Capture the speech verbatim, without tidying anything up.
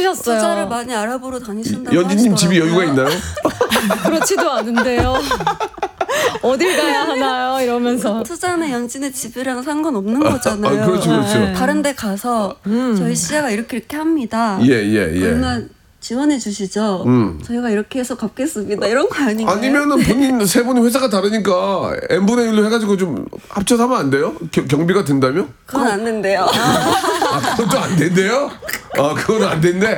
하셨어요. 투자를 많이 알아보러 다니신다고 연진님 집이 여유가 있나요? 그렇지도 않은데요. 어딜 가야 하나요? 이러면서. 투자는 연진의 집이랑 상관없는 거잖아요. 아, 그렇죠, 그렇죠. 네. 다른 데 가서 음. 저희 씨아가 이렇게 이렇게 합니다. 예, 예, 예. 얼마 지원해 주시죠. 음. 저희가 이렇게 해서 갚겠습니다. 이런 거 아닌가요? 아니면은 본인 세 분이 회사가 다르니까 n분의 일로 해가지고 좀 합쳐서 하면 안 돼요? 겨, 경비가 든다며? 그건 안 된대요. 아, 그것도 안 된대요? 아, 그건 안 된대?